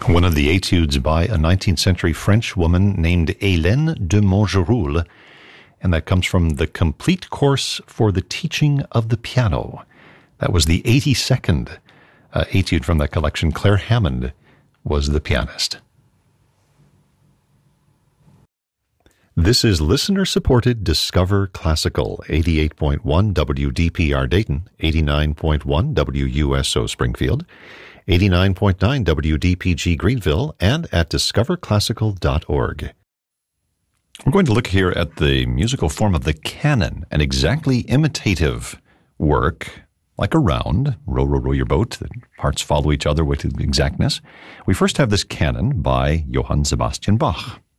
One of the etudes by a 19th century French woman named Hélène de Montgeroul, and that comes from the Complete Course for the Teaching of the Piano. That was the 82nd etude from that collection. Claire Hammond was the pianist. This is listener-supported Discover Classical, 88.1 WDPR Dayton, 89.1 WUSO Springfield, 89.9 WDPG Greenville, and at discoverclassical.org. We're going to look here at the musical form of the canon, an exactly imitative work, like a round, row, row, row your boat, the parts follow each other with exactness. We first have this canon by Johann Sebastian Bach.